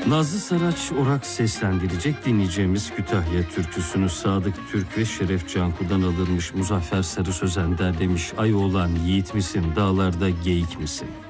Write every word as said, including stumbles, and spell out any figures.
Nazlı Saraç Orak seslendirecek. Dinleyeceğimiz Kütahya türküsünü Sadık Türk ve Şeref Canku'dan alınmış. Muzaffer Sarı Sözen derlemiş. Ay oğlan yiğit misin, dağlarda geyik misin?